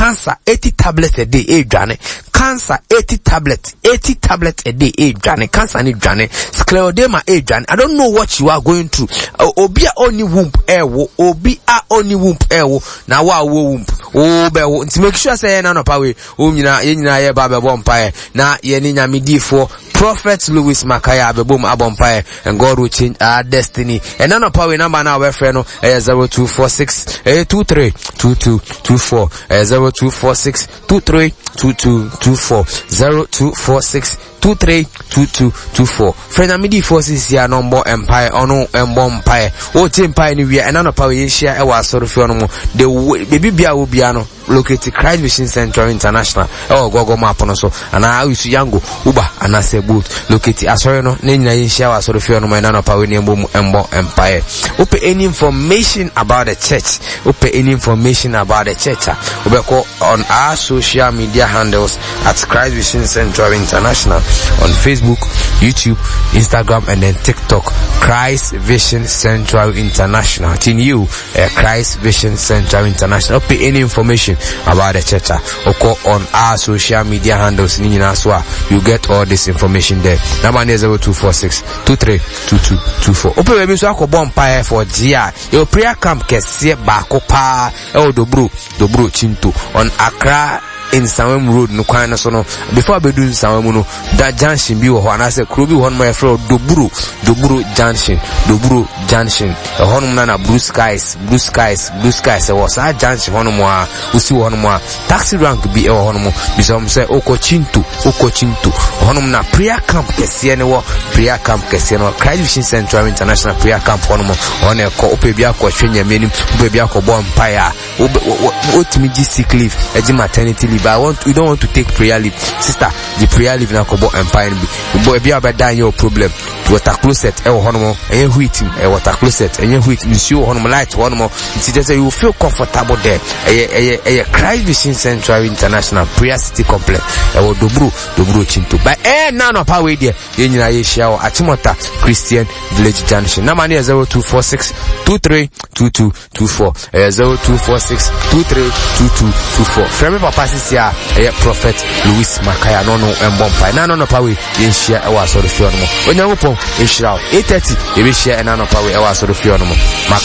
cancer 80 tablets a day dwane cancer 80 tablets a day dwane cancer ni dwane scleroderma dwane. I don't know what you are going through. Obi a only womb ewo obi a only womb ewo na wa wo womb o be wo nti make sure say na no pa we o nyina ye ba be bo mpa na ye ni nyamedifo Prophet Louis Makaya abebom abompae and God will change our destiny. And none of power number now we friend 0246 23 2224 0246 23 2224 0246 232224. Friend amidi forces ya number empire ono empire o empire ni we and none of power ye share e wa soro fi ono mo the baby bia wo bia no located Christ Vision Central International Google map no so ana awisu yango uba ana se boot located asori no na nyina yin share wa soro fi ono mo na no power ni embo empire. Open any information about the church, we call on our social media handles at Christ Vision Central International on Facebook, YouTube, Instagram, and then TikTok. Christ Vision Central International. In you, Christ Vision Central International. Open any information about the church, or call on our social media handles. You get all this information there. Number 0246 23 2224. Open website so ako bonfire for GI. Your prayer camp kese bako pa dobro chinto on Accra in Samem Road no kwan so no before abedu Samem no that junction bi wo ho na se kro bi ho no my friend Doburo junction honum na blue skies e was a junction honum a usi honum a taxi rank bi e honum bi some say okochinto honum na prayer camp kese ne wo prayer camp kese no Christ Vision Central International prayer camp honum on e ko ope bi akwa hwenya menim ope bi akwa empire otimi gi sick leave e maternity leave. We don't want to take prayer leave. Sister, the prayer leave na kobo empire bi. Boy bi abeda your problem. Water closet e wo hono mo. Enye wheat water closet. Enye wheat nsuo hono mo light hono mo. Just you feel comfortable there. Eye Christ Vision Central International Prayer City Complex. E wo dobro chinto. By na no pa we there. Ye nyina ye share wo Atimota Christian Village Junction. Number 0246 23 2224. 0246 23 2224. Frame papa ya Prophet Louis Makaya no embompa na no pa we ye share e wa so do fi ono mo onyangopo e shira 8:30 e be share na no pa we e wa so do fi ono mo Makaya